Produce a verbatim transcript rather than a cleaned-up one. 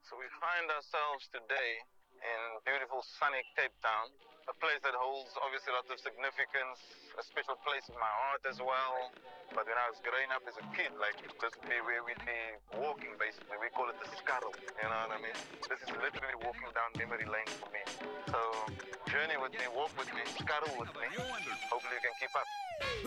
So we find ourselves today in beautiful sunny Cape Town, a place that holds obviously lots of significance, a special place in my heart as well. But when I was growing up as a kid, like this would be where we'd be walking basically. We call it the scuttle, you know what I mean? This is literally walking down memory lane for me. So journey with me, walk with me, scuttle with me. Hopefully you can keep up.